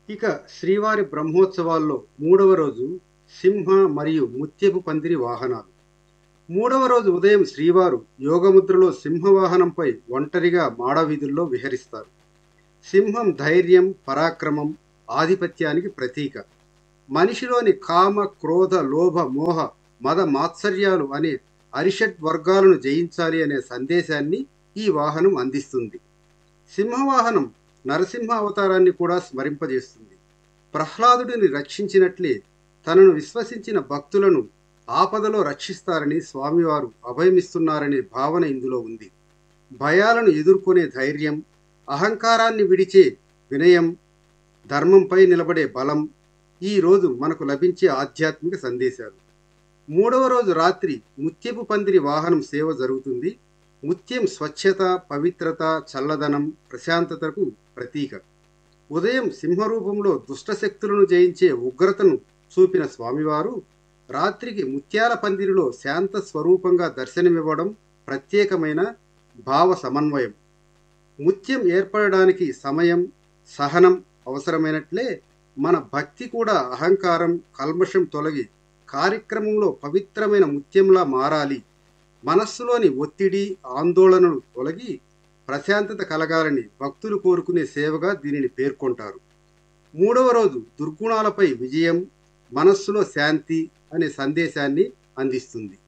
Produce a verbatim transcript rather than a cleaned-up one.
ఇక శ్రీవారి బ్రహ్మోత్సవాల్లో మూడవ రోజు సింహ మరియు ముత్యపు పందిరి వాహనాలు. మూడవ రోజు ఉదయం శ్రీవారు యోగముద్రలో సింహవాహనంపై ఒంటరిగా మాడవీధుల్లో విహరిస్తారు. సింహం ధైర్యం, పరాక్రమం, ఆధిపత్యానికి ప్రతీక. మనిషిలోని కామ, క్రోధ, లోభ, మోహ, మద మాత్సర్యాలు అనే అరిషడ్ వర్గాలను జయించాలి అనే సందేశాన్ని ఈ వాహనం అందిస్తుంది. సింహవాహనం నరసింహ అవతారాన్ని కూడా స్మరింపజేస్తుంది. ప్రహ్లాదుడిని రక్షించినట్లే తనను విశ్వసించిన భక్తులను ఆపదలో రక్షిస్తారని స్వామివారు అభయమిస్తున్నారనే భావన ఇందులో ఉంది. భయాలను ఎదుర్కొనే ధైర్యం, అహంకారాన్ని విడిచే వినయం, ధర్మంపై నిలబడే బలం ఈ రోజు మనకు లభించే ఆధ్యాత్మిక సందేశాలు. మూడవ రోజు రాత్రి ముత్యపు పందిరి వాహనం సేవ జరుగుతుంది. ముత్యం స్వచ్ఛత, పవిత్రత, చల్లదనం, ప్రశాంతతకు ప్రతీక. ఉదయం సింహరూపంలో దుష్టశక్తులను జయించే ఉగ్రతను చూపిన స్వామివారు రాత్రికి ముత్యాల పందిరిలో శాంత స్వరూపంగా దర్శనమివ్వడం ప్రత్యేకమైన భావ సమన్వయం. ముత్యం ఏర్పడడానికి సమయం, సహనం అవసరమైనట్లే మన భక్తి కూడా అహంకారం, కల్మషం తొలగి కార్యక్రమంలో పవిత్రమైన ముత్యంలా మారాలి. మనస్సులోని ఒత్తిడి, ఆందోళనలు తొలగి ప్రశాంతత కలగాలని భక్తులు కోరుకునే సేవగా దీనిని పేర్కొంటారు. మూడవ రోజు దుర్గుణాలపై విజయం, మనస్సులో శాంతి అనే సందేశాన్ని అందిస్తుంది.